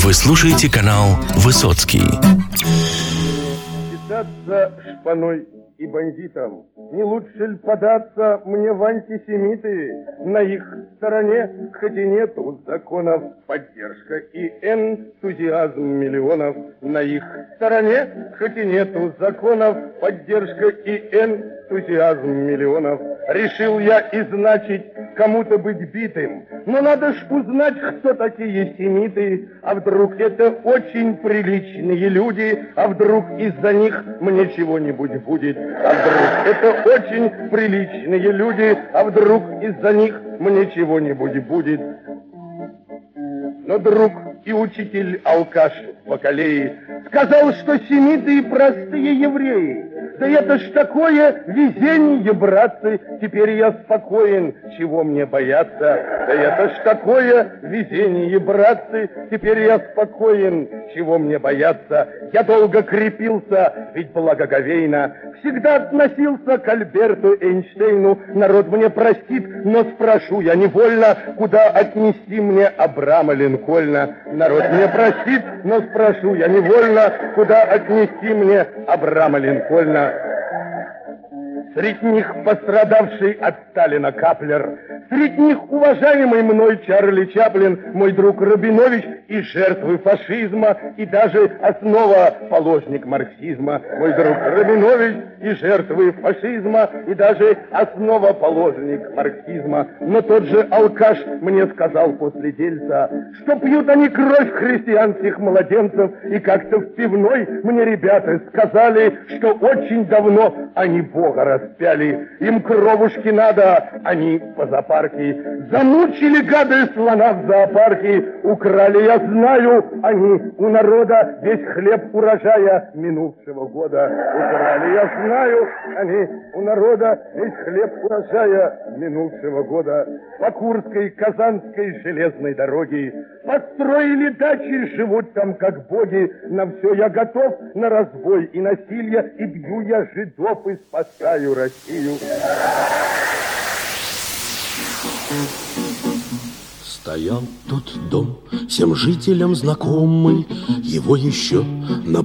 Вы слушаете канал Высоцкий. Питаться шпаной и бандитам. Не лучше ли податься мне в антисемиты? На их стороне, хоть и нету законов, поддержка и энтузиазм миллионов. На их стороне, хоть и нету законов, поддержка и энтузиазм миллионов. Решил я и значить кому-то быть битым. Но надо ж узнать, кто такие семиты. А вдруг это очень приличные люди? А вдруг из-за них мне чего-нибудь будет? А вдруг это очень приличные люди? А вдруг из-за них мне чего-нибудь будет? Но друг и учитель-алкаш в Бакалее сказал, что семиты простые евреи. Да это ж такое везение, братцы, теперь я спокоен, чего мне бояться? Да это ж такое везение, братцы, теперь я спокоен, чего мне бояться? Я долго крепился, ведь благоговейно всегда относился к Альберту Эйнштейну. Народ мне простит, но спрошу я невольно, куда отнести мне Абрама Линкольна. Народ мне простит, но спрошу я невольно, куда отнести мне Абрама Линкольна. Среди них пострадавший от Сталина Каплер, среди них уважаемый мной Чарли Чаплин, мой друг Рабинович и жертвы фашизма, и даже основоположник марксизма. Мой друг Рабинович и жертвы фашизма, и даже основоположник марксизма. Но тот же алкаш мне сказал после дельца, что пьют они кровь христианских младенцев, и как-то в пивной мне ребята сказали, что очень давно они Бога распяли. Им кровушки надо, они по зоопарке. Замучили гады слона в зоопарке. Украли, я знаю, они у народа весь хлеб урожая минувшего года. Украли, я знаю, они у народа весь хлеб урожая минувшего года. По Курской, Казанской железной дороге построили дачи, живут там как боги. На все я готов, на разбой и насилие, и бью я жидов и спасаю Россию. Стоял тут дом, всем жителям знакомый, его еще на